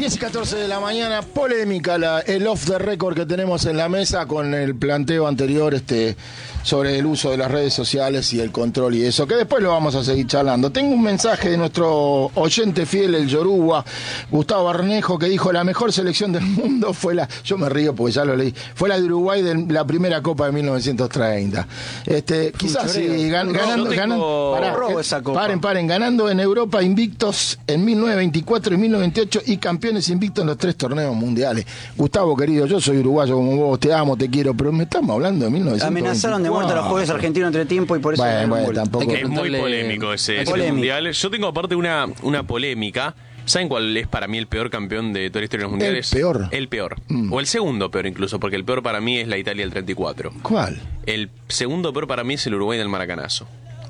10 y 14 de la mañana, polémica el off the record que tenemos en la mesa con el planteo anterior sobre el uso de las redes sociales y el control y eso, que después lo vamos a seguir charlando. Tengo un mensaje de nuestro oyente fiel, el Yoruba, Gustavo Arnejo, que dijo: la mejor selección del mundo fue yo me río porque ya lo leí, fue la de Uruguay de la primera Copa de 1930. Quizás sí, ganando en Europa invictos en 1924 y 1928 y campeones invictos en los 3 torneos mundiales. Gustavo, querido, yo soy uruguayo como vos, te amo, te quiero, pero me estamos hablando de 1924. Amenazaron de muerte a los jugadores argentinos entre tiempo y por eso... Bueno, tampoco... Es muy polémico ese mundial. Yo tengo aparte una polémica. ¿Saben cuál es para mí el peor campeón de toda la historia de los mundiales? El peor. O el segundo peor incluso, porque el peor para mí es la Italia del 34. ¿Cuál? El segundo peor para mí es el Uruguay del Maracanazo.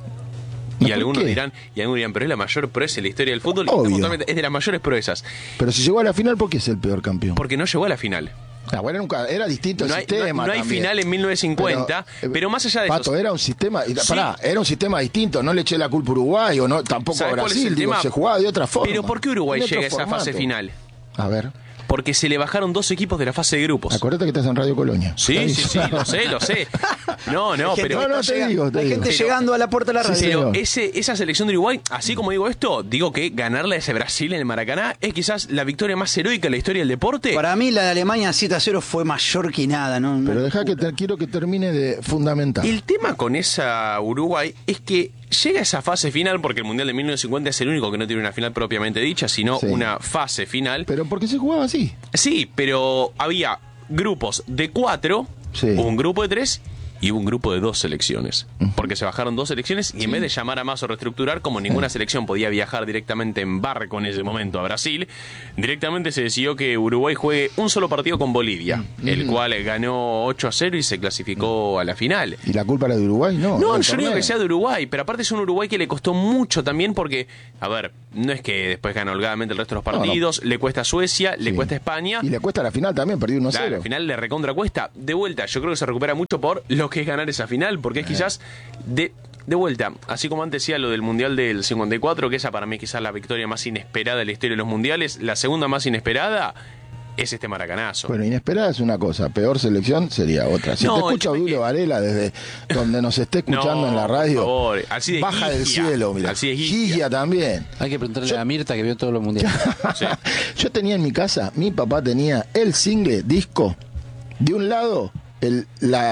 Y algunos dirán, pero es la mayor proeza en la historia del fútbol. Es de las mayores proezas. Pero si llegó a la final, ¿por qué es el peor campeón? Porque no llegó a la final. Bueno, nunca, era distinto el sistema. No hay final en 1950, pero más allá de eso. Pato, era un sistema, era un sistema distinto, no le eché la culpa a Uruguay o no, tampoco a Brasil, se jugaba de otra forma. Pero ¿por qué Uruguay llega a esa fase final? A ver. Porque se le bajaron 2 equipos de la fase de grupos. Acuérdate que estás en Radio Colonia. Sí, lo sé. No, pero... No, te digo. Hay gente llegando a la puerta de la radio. Pero esa selección de Uruguay, así como digo esto, digo que ganarle a ese Brasil en el Maracaná es quizás la victoria más heroica en la historia del deporte. Para mí la de Alemania 7-0 fue mayor que nada, ¿no? Pero quiero que termine de fundamental. El tema con esa Uruguay es que llega a esa fase final, porque el Mundial de 1950 es el único que no tiene una final propiamente dicha, sino una fase final. Pero porque se jugaba así. Sí, pero había grupos de 4, hubo un grupo de 3 y hubo un grupo de 2 selecciones. Porque se bajaron 2 selecciones y en vez de llamar a más o reestructurar, como ninguna selección podía viajar directamente en barco en ese momento a Brasil, directamente se decidió que Uruguay juegue un solo partido con Bolivia, el cual ganó 8-0 y se clasificó a la final. ¿Y la culpa era de Uruguay? No, yo no digo que sea de Uruguay, pero aparte es un Uruguay que le costó mucho también porque, a ver, no es que después gana holgadamente el resto de los partidos, le cuesta a Suecia, le cuesta a España. Y le cuesta a la final también, perdió 1-0. Claro, al final le recontra cuesta. De vuelta, yo creo que se recupera mucho por lo que es ganar esa final, porque es quizás de vuelta, así como antes decía lo del Mundial del 54, que esa para mí es quizás la victoria más inesperada de la historia de los mundiales, la segunda más inesperada es este Maracanazo. Bueno, inesperada es una cosa, peor selección sería otra. Si te escucha Dulo Varela desde donde nos esté escuchando en la radio, por favor, baja del cielo, mira. Gigia también. Hay que preguntarle a Mirta que vio todos los mundiales. Yo tenía en mi casa, mi papá tenía el single disco, de un lado el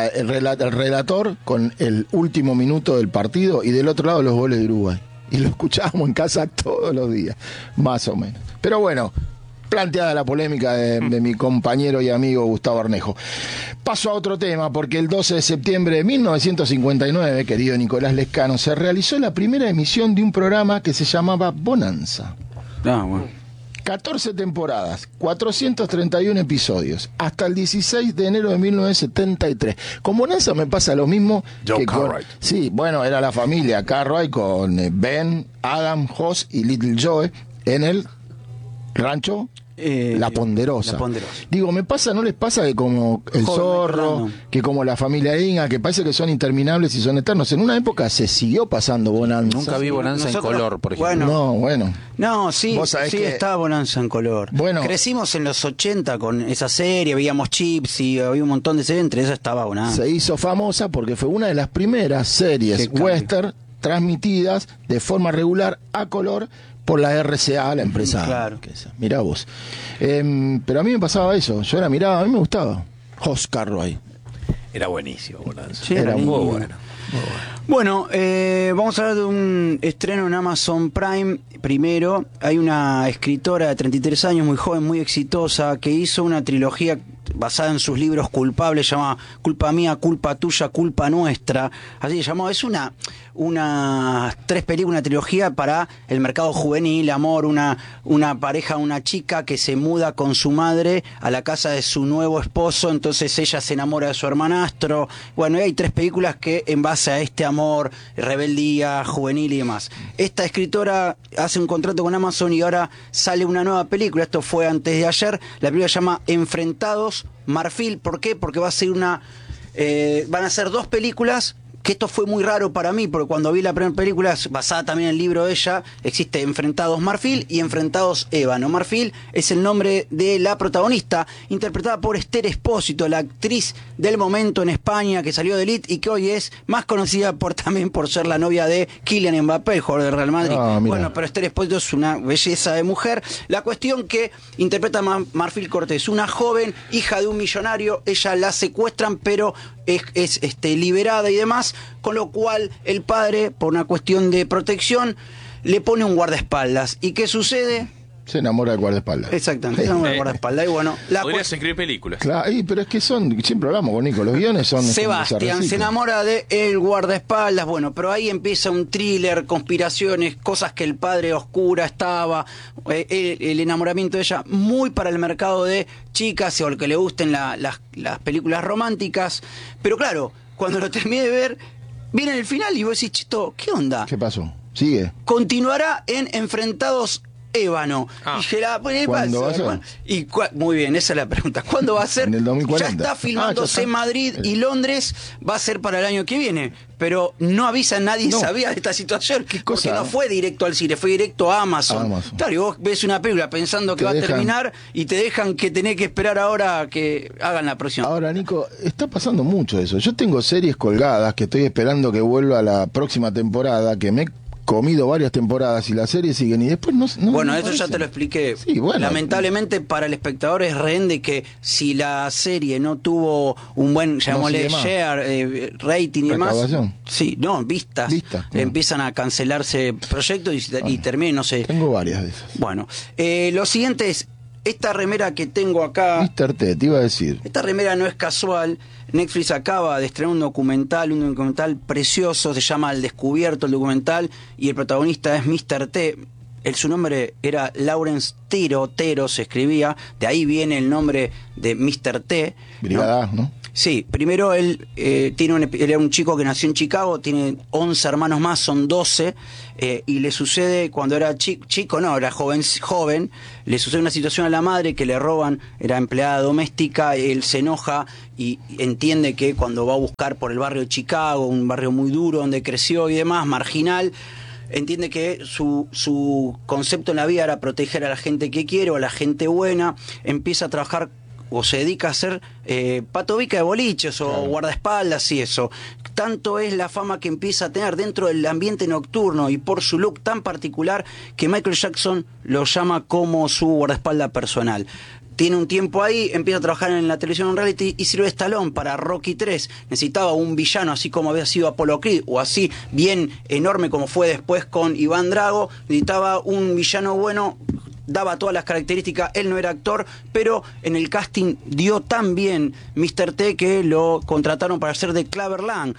relator con el último minuto del partido y del otro lado los goles de Uruguay. Y lo escuchábamos en casa todos los días, más o menos. Pero bueno, planteada la polémica de mi compañero y amigo Gustavo Arnejo. Paso a otro tema, porque el 12 de septiembre de 1959, querido Nicolás Lescano, se realizó la primera emisión de un programa que se llamaba Bonanza. 14 temporadas, 431 episodios, hasta el 16 de enero de 1973. Con Bonanza me pasa lo mismo que con... Sí, bueno, era la familia Cartwright con Ben, Adam, Hoss y Little Joe en el rancho La Ponderosa. Digo, ¿no les pasa que como el Zorro, que como la familia Inga, que parece que son interminables y son eternos? En una época se siguió pasando Bonanza. Nunca vi Bonanza en color, por ejemplo. Bueno. No, sí estaba Bonanza en color. Bueno, crecimos en los 80 con esa serie, veíamos Chips y había un montón de series, entre esas estaba Bonanza. Se hizo famosa porque fue una de las primeras series western transmitidas de forma regular a color por la RCA, la empresa. Claro. Mirá vos. Pero a mí me pasaba eso. Yo miraba, a mí me gustaba. Hoss Cartwright. Era buenísimo, Bonanza. Sí, era muy bueno. Bueno, vamos a hablar de un estreno en Amazon Prime. Primero, hay una escritora de 33 años, muy joven, muy exitosa, que hizo una trilogía basada en sus libros culpables, llamada Culpa Mía, Culpa Tuya, Culpa Nuestra. Así se llamó. Es una 3 películas, una trilogía para el mercado juvenil, amor, una pareja, una chica que se muda con su madre a la casa de su nuevo esposo, entonces ella se enamora de su hermanastro. Bueno, y hay 3 películas que en base a este amor, rebeldía, juvenil y demás. Esta escritora hace un contrato con Amazon y ahora sale una nueva película. Esto fue antes de ayer. La película se llama Enfrentados, Marfil. ¿Por qué? Porque va a ser van a ser 2 películas que esto fue muy raro para mí, porque cuando vi la primera película, basada también en el libro de ella, existe Enfrentados Marfil y Enfrentados Ébano. Marfil es el nombre de la protagonista, interpretada por Esther Espósito, la actriz del momento en España que salió de Elite y que hoy es más conocida también por ser la novia de Kylian Mbappé, el jugador del Real Madrid. Bueno, pero Esther Espósito es una belleza de mujer. La cuestión que interpreta Marfil Cortés, una joven hija de un millonario, ella la secuestran, pero es liberada y demás, con lo cual el padre, por una cuestión de protección, le pone un guardaespaldas. ¿Y qué sucede? Se enamora del guardaespaldas. Exactamente, se enamora del guardaespaldas. Y bueno, podrías escribir películas. Claro, pero es que siempre hablamos con Nico, los guiones son... Sebastián se enamora de el guardaespaldas, bueno, pero ahí empieza un thriller, conspiraciones, cosas que el padre oscura estaba, el enamoramiento de ella, muy para el mercado de chicas o el que le gusten las películas románticas, pero claro, cuando lo terminé de ver, viene el final y vos decís, Chito, ¿qué onda? ¿Qué pasó? Sigue. Continuará en Enfrentados Ébano. Dije, ¿cuándo va a ser? Muy bien, esa es la pregunta. ¿Cuándo va a ser? En el 2040. Ya está filmándose en Madrid y Londres, va a ser para el año que viene. Pero no avisa, nadie sabía de esta situación. ¿Qué cosa? Porque no fue directo al cine, fue directo a Amazon. Claro, y vos ves una película pensando que va a terminar y te dejan que tenés que esperar ahora que hagan la próxima. Ahora, Nico, está pasando mucho eso. Yo tengo series colgadas que estoy esperando que vuelva a la próxima temporada, que me comido varias temporadas y las series siguen y después no bueno, eso aparecen. ya te lo expliqué. Sí, bueno. Lamentablemente para el espectador es rehén de que si la serie no tuvo un buen, llamémosle share, rating y demás, vistas, empiezan a cancelarse proyectos y terminan, no sé. Tengo varias de esas. Bueno, lo siguiente es esta remera que tengo acá. Mr. T, te iba a decir. Esta remera no es casual. Netflix acaba de estrenar un documental precioso, se llama El Descubierto, el documental, y el protagonista es Mr. T. Su nombre era Lawrence Tero se escribía, de ahí viene el nombre de Mr. T. Brigada, ¿no? Sí, primero él él era un chico que nació en Chicago, tiene 11 hermanos más, son 12, y le sucede cuando era era joven, le sucede una situación a la madre que le roban, era empleada doméstica, él se enoja y entiende que cuando va a buscar por el barrio de Chicago, un barrio muy duro donde creció y demás, marginal, entiende que su concepto en la vida era proteger a la gente que quiere o a la gente buena, empieza a trabajar o se dedica a hacer patobica de boliches o guardaespaldas y eso. Tanto es la fama que empieza a tener dentro del ambiente nocturno y por su look tan particular que Michael Jackson lo llama como su guardaespaldas personal. Tiene un tiempo ahí, empieza a trabajar en la televisión en reality y sirve Stallone para Rocky 3. Necesitaba un villano así como había sido Apollo Creed o así bien enorme como fue después con Iván Drago. Necesitaba un villano bueno, daba todas las características, él no era actor, pero en el casting dio tan bien Mr. T que lo contrataron para ser de Clubber Lang,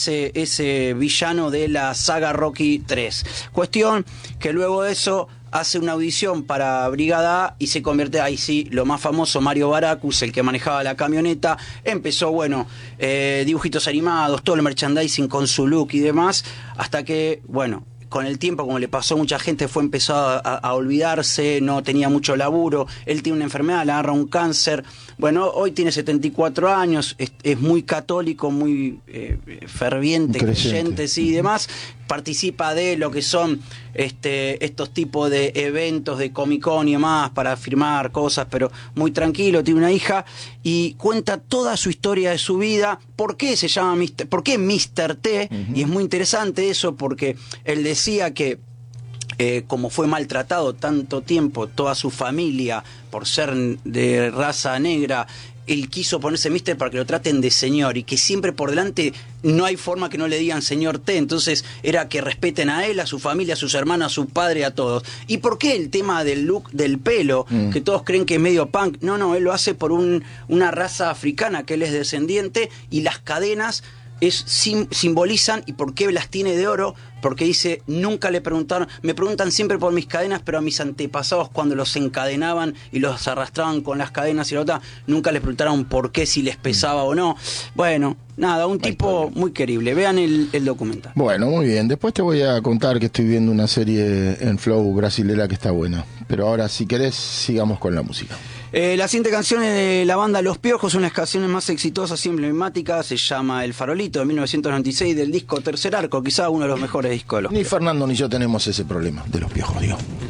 ese villano de la saga Rocky 3. Cuestión que luego de eso hace una audición para Brigada A y se convierte, ahí sí, lo más famoso, Mario Baracus, el que manejaba la camioneta, empezó, dibujitos animados, todo el merchandising con su look y demás, hasta que, con el tiempo, como le pasó a mucha gente, empezó a olvidarse, no tenía mucho laburo, él tiene una enfermedad, le agarra un cáncer, hoy tiene 74 años, es muy católico, muy ferviente, creyente, sí, y demás, participa de lo que son estos tipos de eventos de Comic Con y demás para firmar cosas, pero muy tranquilo, tiene una hija y cuenta toda su historia de su vida, por qué se llama por qué Mr. T, y es muy interesante eso porque él decía que como fue maltratado tanto tiempo, toda su familia, por ser de raza negra, él quiso ponerse mister para que lo traten de señor y que siempre por delante no hay forma que no le digan señor T, entonces era que respeten a él, a su familia, a sus hermanos, a su padre, a todos. ¿Y por qué el tema del look del pelo? Que todos creen que es medio punk. No, él lo hace por una raza africana que él es descendiente y las cadenas simbolizan, y por qué las tiene de oro, porque dice, nunca le preguntaron, me preguntan siempre por mis cadenas, pero a mis antepasados cuando los encadenaban y los arrastraban con las cadenas y la otra, nunca les preguntaron por qué, si les pesaba o no. Un tipo muy querible, vean el documental. Bueno, muy bien, después te voy a contar que estoy viendo una serie en Flow brasilera que está buena. Pero ahora, si querés, sigamos con la música. La siguiente canción es de la banda Los Piojos, una de las canciones más exitosas y emblemáticas. Se llama El Farolito, de 1996, del disco Tercer Arco, quizá uno de los mejores discos de Los Piojos. Ni Fernando ni yo tenemos ese problema de Los Piojos, digo.